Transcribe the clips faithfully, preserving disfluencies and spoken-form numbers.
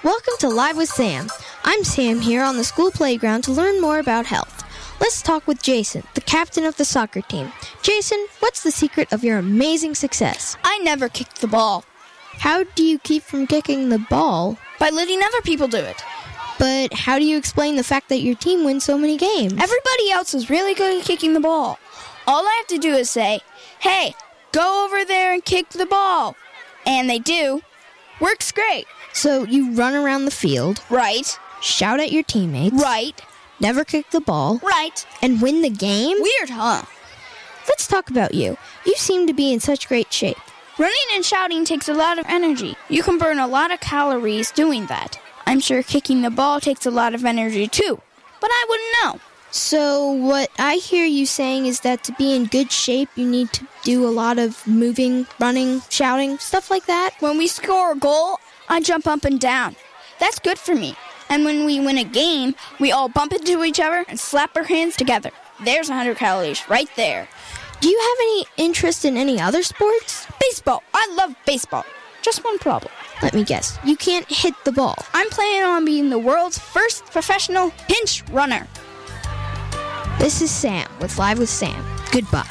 Welcome to Live with Sam. I'm Sam here on the school playground to learn more about health. Let's talk with Jason, the captain of the soccer team. Jason, what's the secret of your amazing success? I never kicked the ball. How do you keep from kicking the ball? By letting other people do it. But how do you explain the fact that your team wins so many games? Everybody else is really good at kicking the ball. All I have to do is say, hey, go over there and kick the ball. And they do. Works great. So you run around the field. Right. Shout at your teammates. Right. Never kick the ball. Right. And win the game? Weird, huh? Let's talk about you. You seem to be in such great shape. Running and shouting takes a lot of energy. You can burn a lot of calories doing that. I'm sure kicking the ball takes a lot of energy too, but I wouldn't know. So what I hear you saying is that to be in good shape, you need to do a lot of moving, running, shouting, stuff like that? When we score a goal, I jump up and down. That's good for me. And when we win a game, we all bump into each other and slap our hands together. There's one hundred calories right there. Do you have any interest in any other sports? Baseball. I love baseball. Just one problem. Let me guess. You can't hit the ball. I'm planning on being the world's first professional pinch runner. This is Sam with Live with Sam. Goodbye.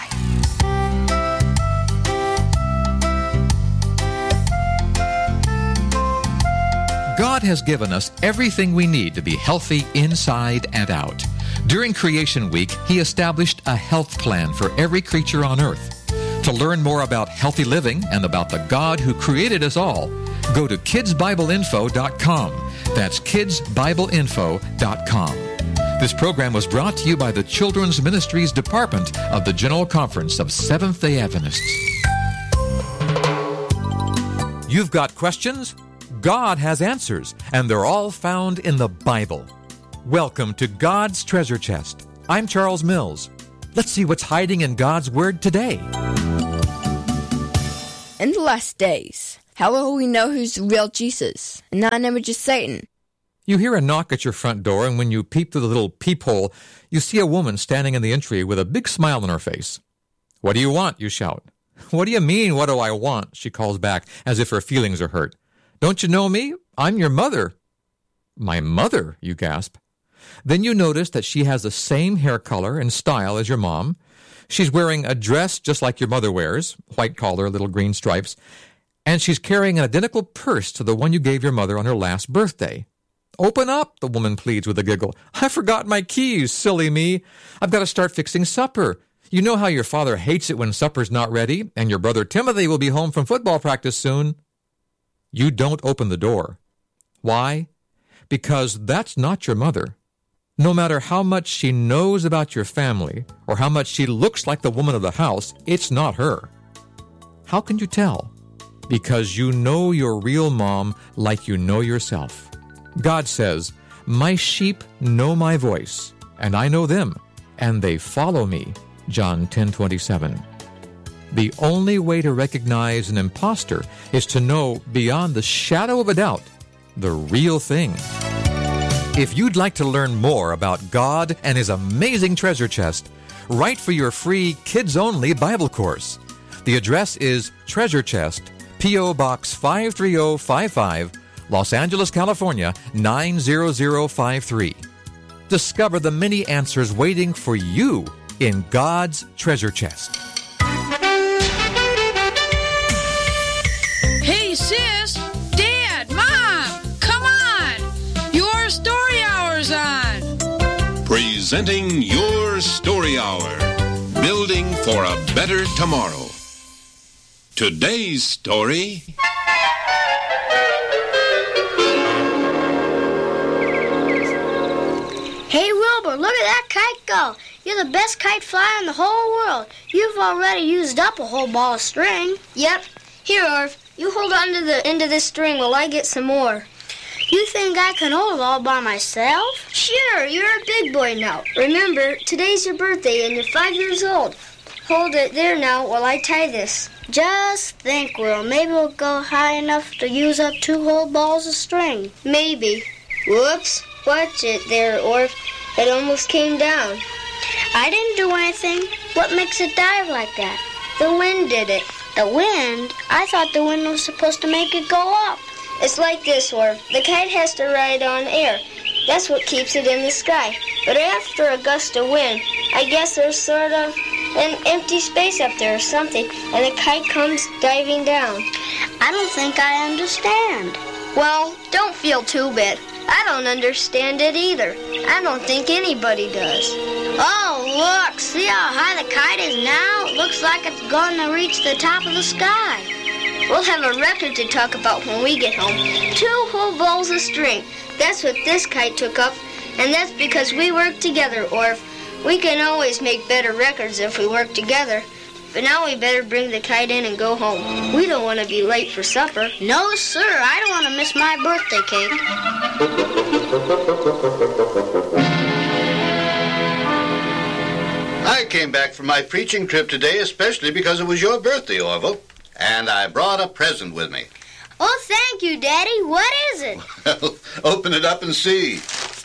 God has given us everything we need to be healthy inside and out. During Creation Week, He established a health plan for every creature on earth. To learn more about healthy living and about the God who created us all, go to kids bible info dot com. That's kids bible info dot com. This program was brought to you by the Children's Ministries Department of the General Conference of Seventh-day Adventists. You've got questions? God has answers, and they're all found in the Bible. Welcome to God's Treasure Chest. I'm Charles Mills. Let's see what's hiding in God's Word today. In the last days, how will we know who's the real Jesus and not an image of Satan? You hear a knock at your front door, and when you peep through the little peephole, you see a woman standing in the entry with a big smile on her face. "What do you want?" you shout. "What do you mean, what do I want?" she calls back, as if her feelings are hurt. "Don't you know me? I'm your mother." "My mother?" you gasp. Then you notice that she has the same hair color and style as your mom. She's wearing a dress just like your mother wears, white collar, little green stripes, and she's carrying an identical purse to the one you gave your mother on her last birthday. "Open up," the woman pleads with a giggle. "I forgot my keys, silly me. I've got to start fixing supper. You know how your father hates it when supper's not ready, and your brother Timothy will be home from football practice soon." You don't open the door. Why? Because that's not your mother. No matter how much she knows about your family, or how much she looks like the woman of the house, it's not her. How can you tell? Because you know your real mom like you know yourself. God says, "My sheep know my voice, and I know them, and they follow me." John ten twenty-seven. The only way to recognize an imposter is to know beyond the shadow of a doubt the real thing. If you'd like to learn more about God and His amazing treasure chest, write for your free kids-only Bible course. The address is Treasure Chest, P O. Box five three zero five five, Los Angeles, California, nine zero zero five three. Discover the many answers waiting for you in God's treasure chest. Hey, sis, Dad, Mom, come on. Your story hour's on. Presenting Your Story Hour, building for a better tomorrow. Today's story... Hey, Wilbur, look at that kite go. You're the best kite flyer in the whole world. You've already used up a whole ball of string. Yep. Here, Irv, you hold on to the end of this string while I get some more. You think I can hold it all by myself? Sure, you're a big boy now. Remember, today's your birthday and you're five years old. Hold it there now while I tie this. Just think, Will, maybe we'll go high enough to use up two whole balls of string. Maybe. Whoops. Watch it there, Orv. It almost came down. I didn't do anything. What makes it dive like that? The wind did it. The wind? I thought the wind was supposed to make it go up. It's like this, Orv. The kite has to ride on air. That's what keeps it in the sky. But after a gust of wind, I guess there's sort of an empty space up there or something, and the kite comes diving down. I don't think I understand. Well, don't feel too bad. I don't understand it either. I don't think anybody does. Oh, look, see how high the kite is now? It looks like it's going to reach the top of the sky. We'll have a record to talk about when we get home. Two whole balls of string. That's what this kite took up, and that's because we work together, Orv. We can always make better records if we work together. But now we better bring the kite in and go home. We don't want to be late for supper. No, sir, I don't want to miss my birthday cake. I came back from my preaching trip today especially because it was your birthday, Orville. And I brought a present with me. Oh, thank you, Daddy. What is it? Well, open it up and see.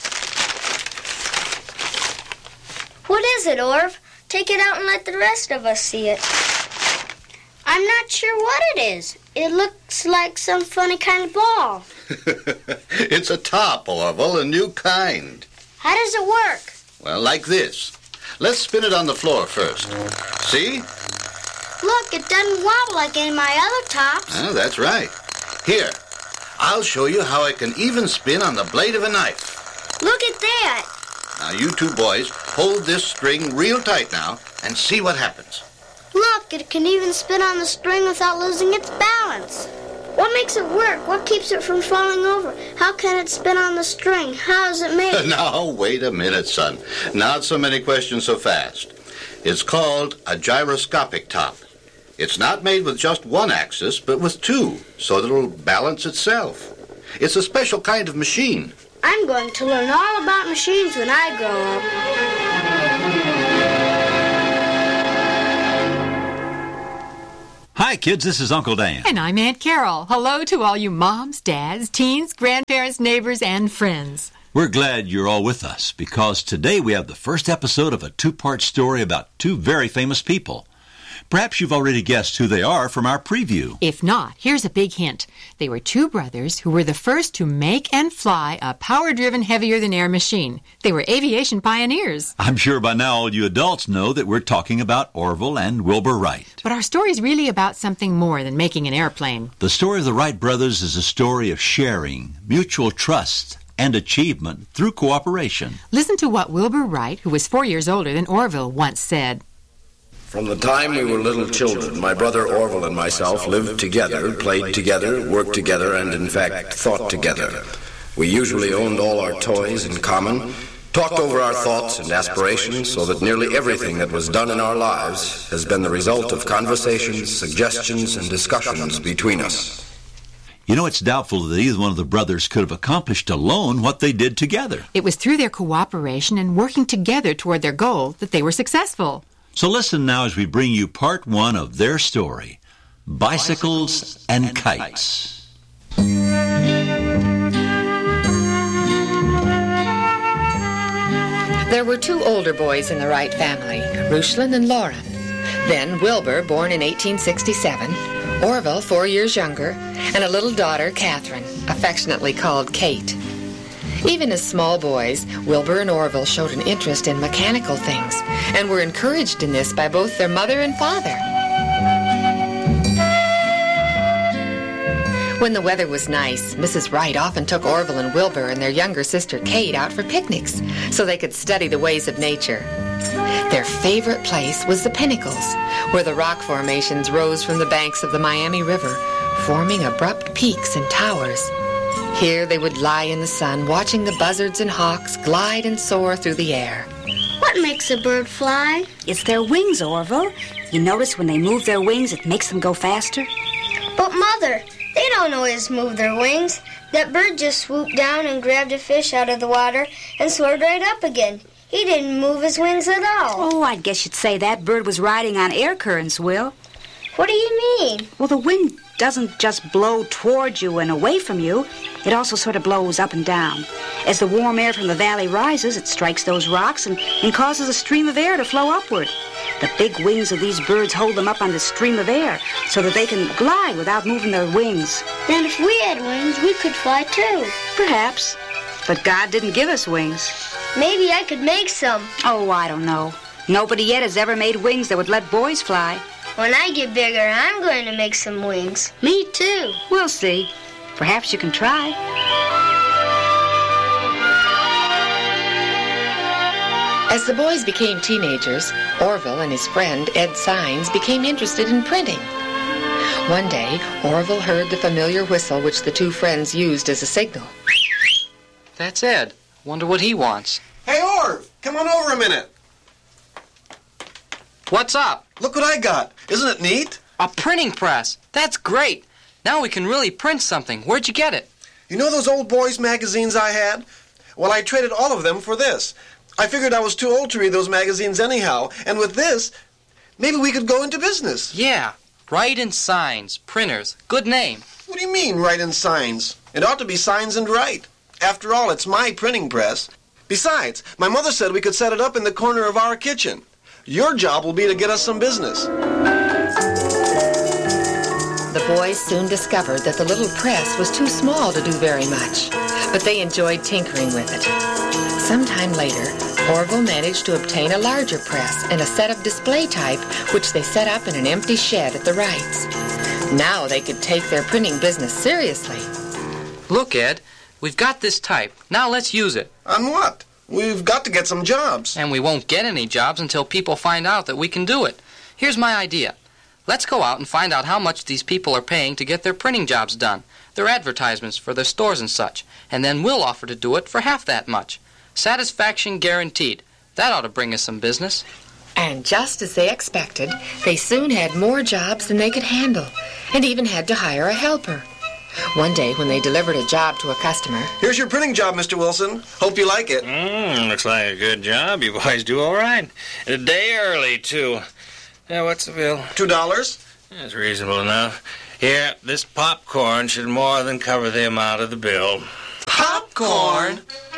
What is it, Orv? Take it out and let the rest of us see it. I'm not sure what it is. It looks like some funny kind of ball. It's a top, Orville, a new kind. How does it work? Well, like this. Let's spin it on the floor first. See? Look, it doesn't wobble like any of my other tops. Oh, that's right. Here, I'll show you how it can even spin on the blade of a knife. Look at that. Now, you two boys, hold this string real tight now and see what happens. Look, it can even spin on the string without losing its balance. What makes it work? What keeps it from falling over? How can it spin on the string? How is it made? Now, wait a minute, son. Not so many questions so fast. It's called a gyroscopic top. It's not made with just one axis, but with two, so that it'll balance itself. It's a special kind of machine. I'm going to learn all about machines when I grow up. Hi, kids. This is Uncle Dan. And I'm Aunt Carol. Hello to all you moms, dads, teens, grandparents, neighbors, and friends. We're glad you're all with us because today we have the first episode of a two-part story about two very famous people. Perhaps you've already guessed who they are from our preview. If not, here's a big hint. They were two brothers who were the first to make and fly a power-driven heavier-than-air machine. They were aviation pioneers. I'm sure by now all you adults know that we're talking about Orville and Wilbur Wright. But our story's really about something more than making an airplane. The story of the Wright brothers is a story of sharing, mutual trust, and achievement through cooperation. Listen to what Wilbur Wright, who was four years older than Orville, once said. From the time we were little children, my brother Orville and myself lived together, played together, worked together, and in fact thought together. We usually owned all our toys in common, talked over our thoughts and aspirations, so that nearly everything that was done in our lives has been the result of conversations, suggestions, and discussions between us. You know, it's doubtful that either one of the brothers could have accomplished alone what they did together. It was through their cooperation and working together toward their goal that they were successful. So listen now as we bring you part one of their story, Bicycles and Kites. There were two older boys in the Wright family, Rushlin and Lauren. Then Wilbur, born in eighteen sixty-seven, Orville, four years younger, and a little daughter, Catherine, affectionately called Kate. Even as small boys, Wilbur and Orville showed an interest in mechanical things and were encouraged in this by both their mother and father. When the weather was nice, Missus Wright often took Orville and Wilbur and their younger sister Kate out for picnics so they could study the ways of nature. Their favorite place was the Pinnacles, where the rock formations rose from the banks of the Miami River, forming abrupt peaks and towers. Here they would lie in the sun, watching the buzzards and hawks glide and soar through the air. What makes a bird fly? It's their wings, Orville. You notice when they move their wings, it makes them go faster? But, Mother, they don't always move their wings. That bird just swooped down and grabbed a fish out of the water and soared right up again. He didn't move his wings at all. Oh, I guess you'd say that bird was riding on air currents, Will. What do you mean? Well, the wind doesn't just blow toward you and away from you. It also sort of blows up and down. As the warm air from the valley rises, it strikes those rocks and, and causes a stream of air to flow upward. The big wings of these birds hold them up on the stream of air so that they can glide without moving their wings. And if we had wings, we could fly too. Perhaps. But God didn't give us wings. Maybe I could make some. Oh, I don't know. Nobody yet has ever made wings that would let boys fly. When I get bigger, I'm going to make some wings. Me too. We'll see. Perhaps you can try. As the boys became teenagers, Orville and his friend Ed Sines became interested in printing. One day, Orville heard the familiar whistle which the two friends used as a signal. That's Ed. Wonder what he wants. Hey, Orv! Come on over a minute. What's up? Look what I got. Isn't it neat? A printing press. That's great. Now we can really print something. Where'd you get it? You know those old boys' magazines I had? Well, I traded all of them for this. I figured I was too old to read those magazines anyhow, and with this, maybe we could go into business. Yeah. Write and Signs. Printers. Good name. What do you mean, Write and Signs? It ought to be Signs and Write. After all, it's my printing press. Besides, my mother said we could set it up in the corner of our kitchen. Your job will be to get us some business. The boys soon discovered that the little press was too small to do very much, but they enjoyed tinkering with it. Sometime later, Orville managed to obtain a larger press and a set of display type, which they set up in an empty shed at the Wrights. Now they could take their printing business seriously. Look, Ed, we've got this type. Now let's use it. On what? We've got to get some jobs. And we won't get any jobs until people find out that we can do it. Here's my idea. Let's go out and find out how much these people are paying to get their printing jobs done, their advertisements for their stores and such, and then we'll offer to do it for half that much. Satisfaction guaranteed. That ought to bring us some business. And just as they expected, they soon had more jobs than they could handle, and even had to hire a helper. One day, when they delivered a job to a customer... Here's your printing job, Mister Wilson. Hope you like it. Mm, looks like a good job. You boys do all right. A day early, too. Now, what's the bill? Two dollars. That's reasonable enough. Here, this popcorn should more than cover the amount of the bill. Popcorn?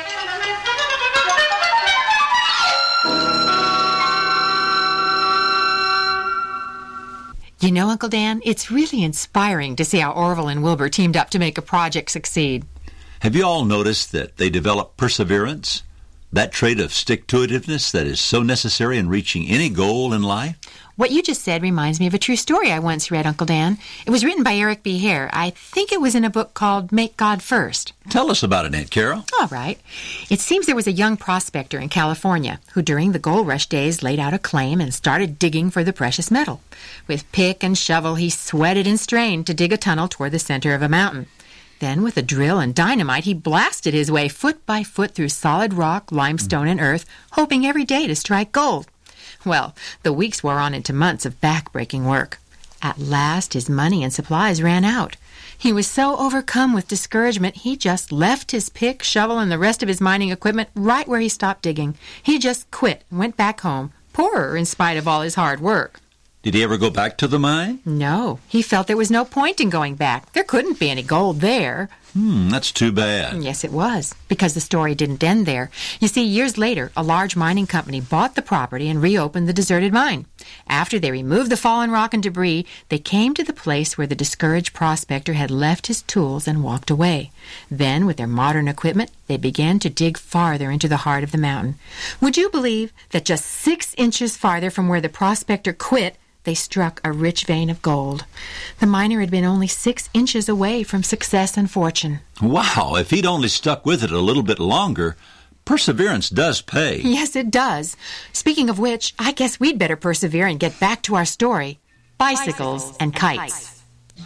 You know, Uncle Dan, it's really inspiring to see how Orville and Wilbur teamed up to make a project succeed. Have you all noticed that they developed perseverance? That trait of stick-to-itiveness that is so necessary in reaching any goal in life? What you just said reminds me of a true story I once read, Uncle Dan. It was written by Eric B. Hare. I think it was in a book called Make God First. Tell us about it, Aunt Carol. All right. It seems there was a young prospector in California who during the gold rush days laid out a claim and started digging for the precious metal. With pick and shovel, he sweated and strained to dig a tunnel toward the center of a mountain. Then, with a drill and dynamite, he blasted his way foot by foot through solid rock, limestone, and earth, hoping every day to strike gold. Well, the weeks wore on into months of back-breaking work. At last, his money and supplies ran out. He was so overcome with discouragement, he just left his pick, shovel, and the rest of his mining equipment right where he stopped digging. He just quit and went back home, poorer in spite of all his hard work. Did he ever go back to the mine? No. He felt there was no point in going back. There couldn't be any gold there. Hmm, that's too bad. Yes, it was, because the story didn't end there. You see, years later, a large mining company bought the property and reopened the deserted mine. After they removed the fallen rock and debris, they came to the place where the discouraged prospector had left his tools and walked away. Then, with their modern equipment, they began to dig farther into the heart of the mountain. Would you believe that just six inches farther from where the prospector quit, they struck a rich vein of gold? The miner had been only six inches away from success and fortune. Wow, if he'd only stuck with it a little bit longer, perseverance does pay. Yes, it does. Speaking of which, I guess we'd better persevere and get back to our story. Bicycles, Bicycles and kites.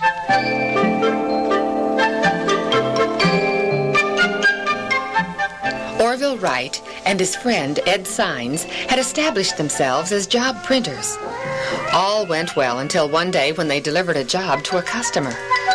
Orville Wright and his friend Ed Sines had established themselves as job printers. All went well until one day when they delivered a job to a customer.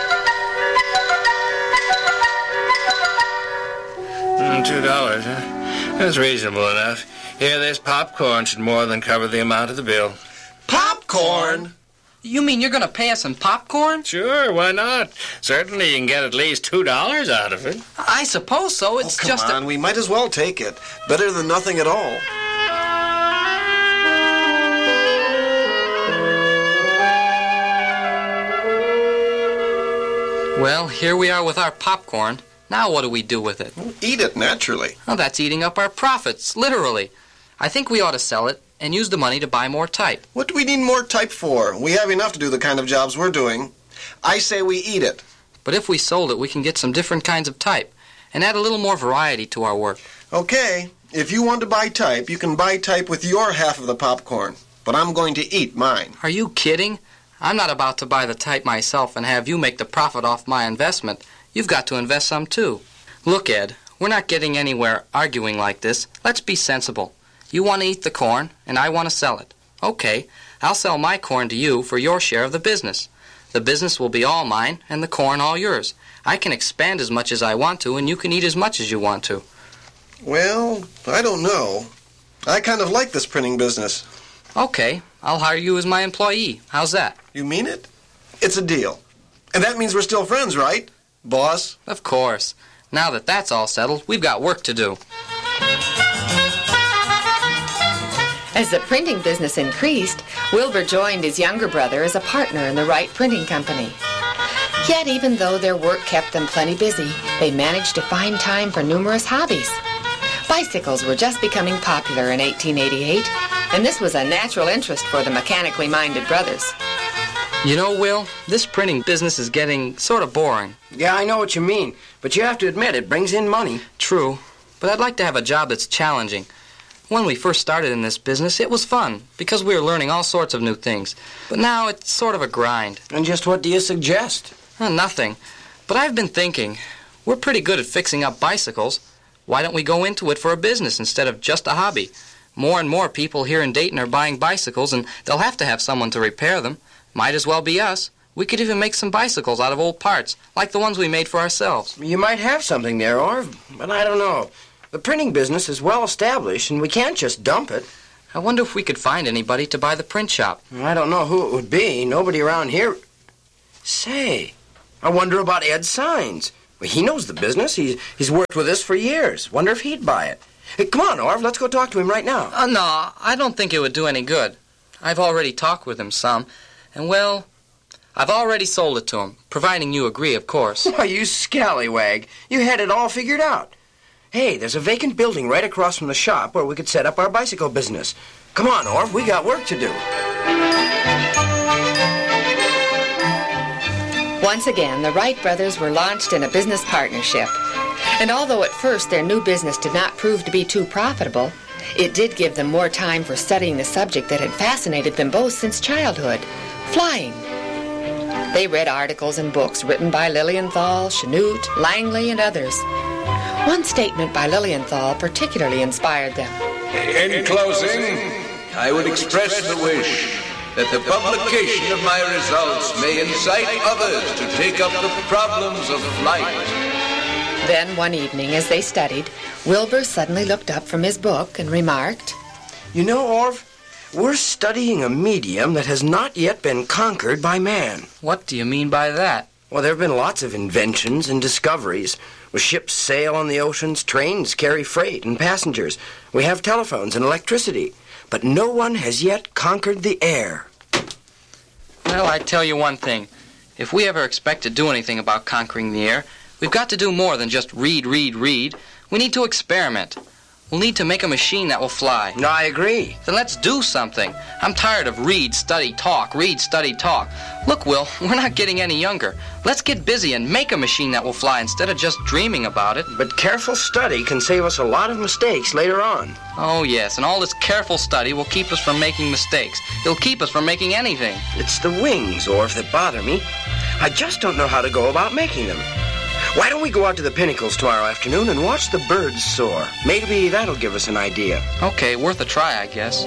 Mm, two dollars, huh? That's reasonable enough. Here, this popcorn should more than cover the amount of the bill. Popcorn? You mean you're going to pay us in popcorn? Sure, why not? Certainly you can get at least two dollars out of it. I suppose so. It's oh, come just on, a... we might as well take it. Better than nothing at all. Well, here we are with our popcorn. Now what do we do with it? Eat it, naturally. Well, that's eating up our profits, literally. I think we ought to sell it and use the money to buy more type. What do we need more type for? We have enough to do the kind of jobs we're doing. I say we eat it. But if we sold it, we can get some different kinds of type and add a little more variety to our work. Okay, if you want to buy type, you can buy type with your half of the popcorn. But I'm going to eat mine. Are you kidding? I'm not about to buy the type myself and have you make the profit off my investment. You've got to invest some, too. Look, Ed, we're not getting anywhere arguing like this. Let's be sensible. You want to eat the corn, and I want to sell it. Okay, I'll sell my corn to you for your share of the business. The business will be all mine, and the corn all yours. I can expand as much as I want to, and you can eat as much as you want to. Well, I don't know. I kind of like this printing business. Okay, I'll hire you as my employee. How's that? You mean it? It's a deal. And that means we're still friends, right, boss? Of course. Now that that's all settled, we've got work to do. As the printing business increased, Wilbur joined his younger brother as a partner in the Wright Printing Company. Yet, even though their work kept them plenty busy, they managed to find time for numerous hobbies. Bicycles were just becoming popular in eighteen eighty-eight, and this was a natural interest for the mechanically minded brothers. You know, Will, this printing business is getting sort of boring. Yeah, I know what you mean, but you have to admit it brings in money. True, but I'd like to have a job that's challenging. When we first started in this business, it was fun, because we were learning all sorts of new things. But now it's sort of a grind. And just what do you suggest? Uh, nothing. But I've been thinking, we're pretty good at fixing up bicycles. Why don't we go into it for a business instead of just a hobby? More and more people here in Dayton are buying bicycles, and they'll have to have someone to repair them. Might as well be us. We could even make some bicycles out of old parts, like the ones we made for ourselves. You might have something there, Orv, but I don't know. The printing business is well established, and we can't just dump it. I wonder if we could find anybody to buy the print shop. I don't know who it would be. Nobody around here... Say, I wonder about Ed Signs. Well, he knows the business. He's, he's worked with us for years. Wonder if he'd buy it. Hey, come on, Orv, let's go talk to him right now. Uh, no, I don't think it would do any good. I've already talked with him some, and, well, I've already sold it to him, providing you agree, of course. Why, you scallywag. You had it all figured out. Hey, there's a vacant building right across from the shop where we could set up our bicycle business. Come on, Orv, we got work to do. Once again, the Wright brothers were launched in a business partnership. And although at first their new business did not prove to be too profitable, it did give them more time for studying the subject that had fascinated them both since childhood, flying. They read articles and books written by Lilienthal, Chanute, Langley, and others. One statement by Lilienthal particularly inspired them. In closing, I would express the wish that the publication of my results may incite others to take up the problems of flight. Then one evening, as they studied, Wilbur suddenly looked up from his book and remarked, You know, Orv, we're studying a medium that has not yet been conquered by man. What do you mean by that? Well, there have been lots of inventions and discoveries. Well, ships sail on the oceans, trains carry freight and passengers. We have telephones and electricity. But no one has yet conquered the air. Well, I tell you one thing. If we ever expect to do anything about conquering the air, we've got to do more than just read, read, read. We need to experiment. We'll need to make a machine that will fly. No, I agree. Then let's do something. I'm tired of read, study, talk, read, study, talk. Look, Will, we're not getting any younger. Let's get busy and make a machine that will fly instead of just dreaming about it. But careful study can save us a lot of mistakes later on. Oh, yes, and all this careful study will keep us from making mistakes. It'll keep us from making anything. It's the wings, Orv, that bother me. I just don't know how to go about making them. Why don't we go out to the Pinnacles tomorrow afternoon and watch the birds soar? Maybe that'll give us an idea. Okay, worth a try, I guess.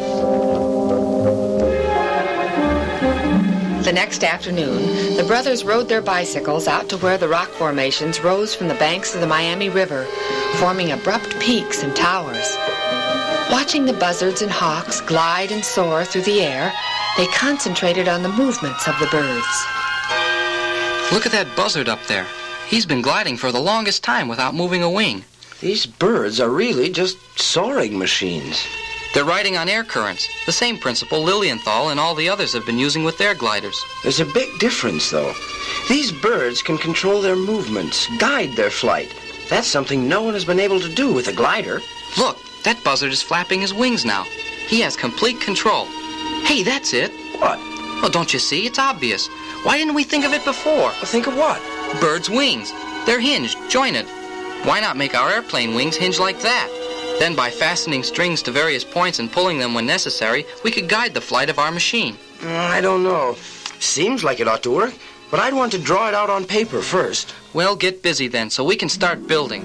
The next afternoon, the brothers rode their bicycles out to where the rock formations rose from the banks of the Miami River, forming abrupt peaks and towers. Watching the buzzards and hawks glide and soar through the air, They concentrated on the movements of the birds. Look at that buzzard up there. He's been gliding for the longest time without moving a wing. These birds are really just soaring machines. They're riding on air currents, the same principle Lilienthal and all the others have been using with their gliders. There's a big difference, though. These birds can control their movements, guide their flight. That's something no one has been able to do with a glider. Look, that buzzard is flapping his wings now. He has complete control. Hey, that's it. What? Well, don't you see? It's obvious. Why didn't we think of it before? Think of what? Birds' wings. They're hinged, jointed. Why not make our airplane wings hinge like that? Then by fastening strings to various points and pulling them when necessary, we could guide the flight of our machine. Uh, I don't know. Seems like it ought to work, but I'd want to draw it out on paper first. Well, get busy then, so we can start building.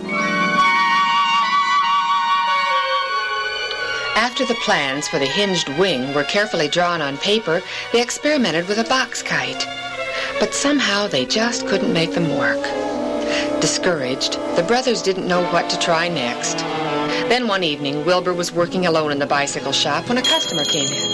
After the plans for the hinged wing were carefully drawn on paper, they experimented with a box kite. But somehow they just couldn't make them work. Discouraged, the brothers didn't know what to try next. Then one evening, Wilbur was working alone in the bicycle shop when a customer came in.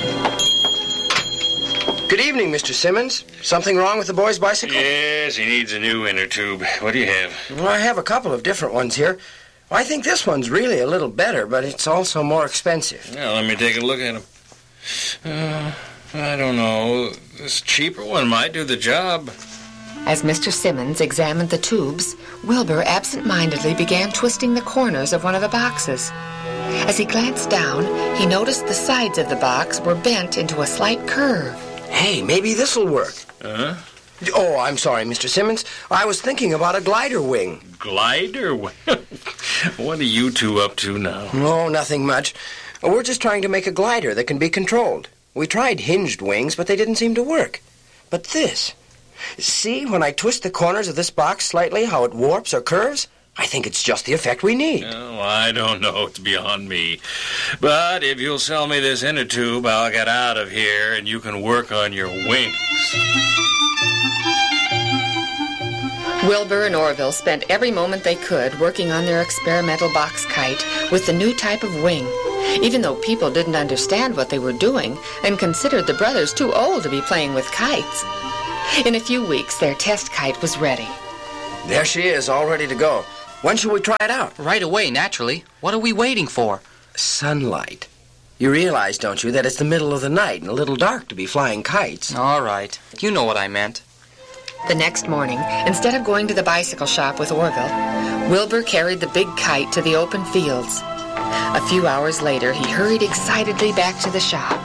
Good evening, Mister Simmons. Something wrong with the boy's bicycle? Yes, he needs a new inner tube. What do you have? Well, I have a couple of different ones here. I think this one's really a little better, but it's also more expensive. Now, let me take a look at him. Uh, I don't know. This cheaper one might do the job. As Mister Simmons examined the tubes, Wilbur absent-mindedly began twisting the corners of one of the boxes. As he glanced down, he noticed the sides of the box were bent into a slight curve. Hey, maybe this'll work. Huh? Oh, I'm sorry, Mister Simmons. I was thinking about a glider wing. Glider wing? What are you two up to now? Oh, nothing much. We're just trying to make a glider that can be controlled. We tried hinged wings, but they didn't seem to work. But this... See, when I twist the corners of this box slightly, how it warps or curves? I think it's just the effect we need. Oh, I don't know. It's beyond me. But if you'll sell me this inner tube, I'll get out of here and you can work on your wings. Wilbur and Orville spent every moment they could working on their experimental box kite with the new type of wing, even though people didn't understand what they were doing and considered the brothers too old to be playing with kites. In a few weeks, their test kite was ready. There she is, all ready to go. When shall we try it out? Right away, naturally. What are we waiting for? Sunlight. You realize, don't you, that it's the middle of the night and a little dark to be flying kites. All right. You know what I meant. The next morning, instead of going to the bicycle shop with Orville, Wilbur carried the big kite to the open fields. A few hours later, he hurried excitedly back to the shop.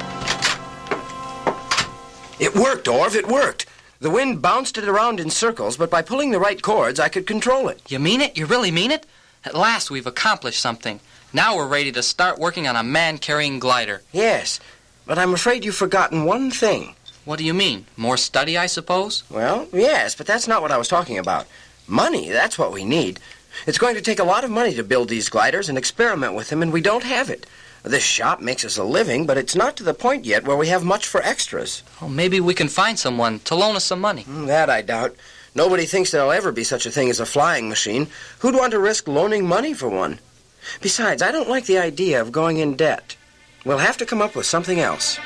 It worked, Orv, it worked. The wind bounced it around in circles, but by pulling the right chords, I could control it. You mean it? You really mean it? At last we've accomplished something. Now we're ready to start working on a man-carrying glider. Yes, but I'm afraid you've forgotten one thing. What do you mean? More study, I suppose? Well, yes, but that's not what I was talking about. Money, that's what we need. It's going to take a lot of money to build these gliders and experiment with them, and we don't have it. This shop makes us a living, but it's not to the point yet where we have much for extras. Well, maybe we can find someone to loan us some money. Mm, that I doubt. Nobody thinks there'll ever be such a thing as a flying machine. Who'd want to risk loaning money for one? Besides, I don't like the idea of going in debt. We'll have to come up with something else.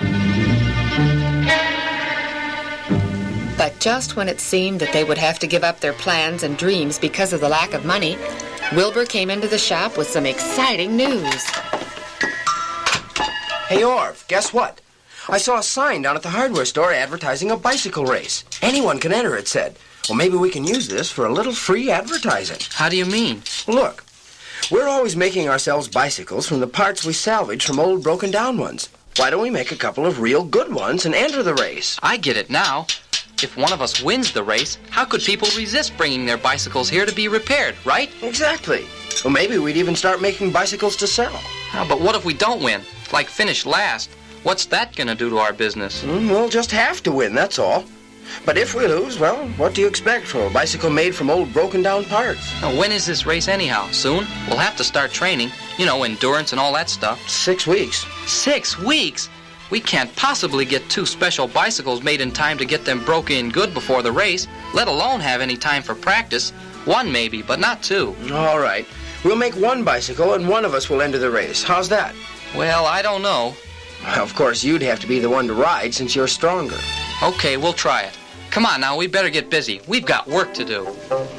But just when it seemed that they would have to give up their plans and dreams because of the lack of money, Wilbur came into the shop with some exciting news. Hey, Orv, guess what? I saw a sign down at the hardware store advertising a bicycle race. Anyone can enter, it said. Well, maybe we can use this for a little free advertising. How do you mean? Look, we're always making ourselves bicycles from the parts we salvage from old broken-down ones. Why don't we make a couple of real good ones and enter the race? I get it now. If one of us wins the race, how could people resist bringing their bicycles here to be repaired, right? Exactly. Well, maybe we'd even start making bicycles to sell. Oh, but what if we don't win? Like finish last? What's that going to do to our business? Mm, we'll just have to win, that's all. But if we lose, well, what do you expect from a bicycle made from old broken-down parts? Now, when is this race anyhow? Soon? We'll have to start training. You know, endurance and all that stuff. Six weeks. Six weeks? We can't possibly get two special bicycles made in time to get them broken in good before the race, let alone have any time for practice. One maybe, but not two. All right. We'll make one bicycle and one of us will enter the race. How's that? Well, I don't know. Of course, you'd have to be the one to ride since you're stronger. Okay, we'll try it. Come on now, we better get busy. We've got work to do.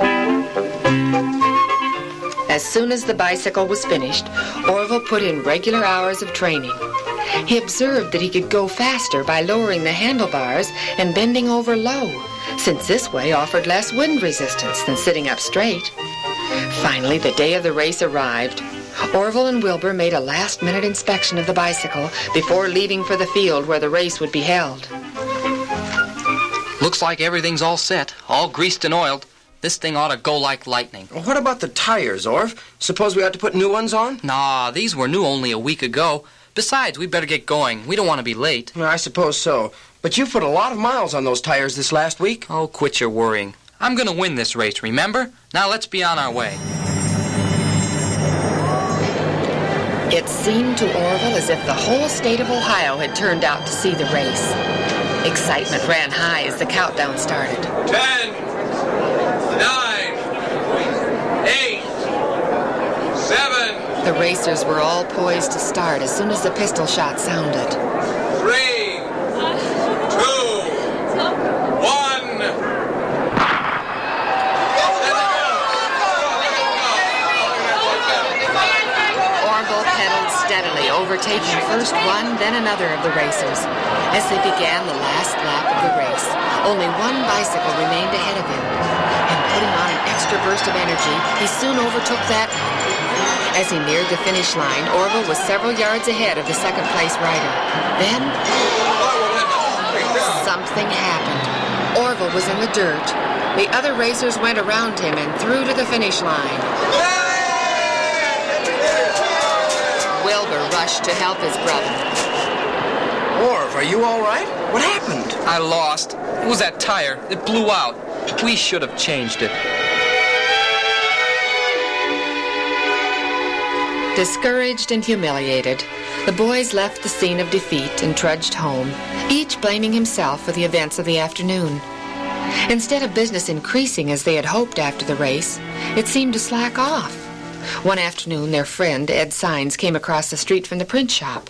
As soon as the bicycle was finished, Orville put in regular hours of training. He observed that he could go faster by lowering the handlebars and bending over low, since this way offered less wind resistance than sitting up straight. Finally, the day of the race arrived. Orville and Wilbur made a last-minute inspection of the bicycle before leaving for the field where the race would be held. Looks like everything's all set, all greased and oiled. This thing ought to go like lightning. Well, what about the tires, Orv? Suppose we ought to put new ones on? Nah, these were new only a week ago. Besides, we better get going. We don't want to be late. I suppose so. But you've put a lot of miles on those tires this last week. Oh, quit your worrying. I'm going to win this race, remember? Now let's be on our way. It seemed to Orville as if the whole state of Ohio had turned out to see the race. Excitement ran high as the countdown started. Ten, nine, eight, seven. The racers were all poised to start as soon as the pistol shot sounded. Three, two, one. Orville pedaled steadily, overtaking first one, then another of the racers. As they began the last lap of the race, only one bicycle remained ahead of him. And putting on an extra burst of energy, he soon overtook that one. As he neared the finish line, Orville was several yards ahead of the second-place rider. Then, something happened. Orville was in the dirt. The other racers went around him and through to the finish line. Wilbur rushed to help his brother. Orv, are you all right? What happened? I lost. It was that tire. It blew out. We should have changed it. Discouraged and humiliated, the boys left the scene of defeat and trudged home, each blaming himself for the events of the afternoon. Instead of business increasing as they had hoped after the race, it seemed to slack off. One afternoon, their friend, Ed Sines, came across the street from the print shop.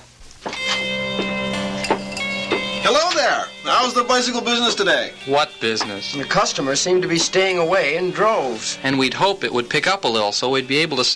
Hello there. How's the bicycle business today? What business? The customers seem to be staying away in droves. And we'd hope it would pick up a little so we'd be able to